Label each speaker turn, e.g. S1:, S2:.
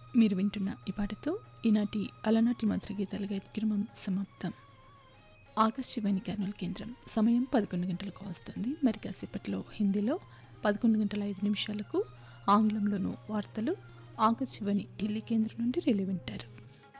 S1: మీరు వింటున్న ఈ పాటతో ఈనాటి అలనాటి మధుర గీతాల కార్యక్రమం సమాప్తం. ఆకాశవాణి కర్నూలు కేంద్రం సమయం 11 గంటలకు వస్తుంది. మరి కాసేపట్లో హిందీలో 11:05 ఆంగ్లంలోనూ వార్తలు ఆకాశవాణి ఢిల్లీ కేంద్రం నుండి రిలే వింటారు.